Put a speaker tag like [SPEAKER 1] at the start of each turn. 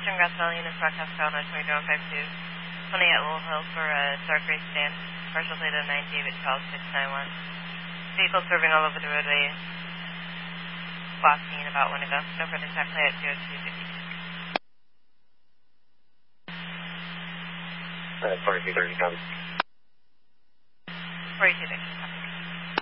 [SPEAKER 1] Western Grass Valley Units, broadcast call 920-52. 20 at Lowell Hill for a dark gray sedan. Partial data 9 David Charles 691. Vehicle serving all over the roadway. Last seen about 1 ago. No further tap play at 0252.
[SPEAKER 2] 4230 comes.
[SPEAKER 1] 42 copy.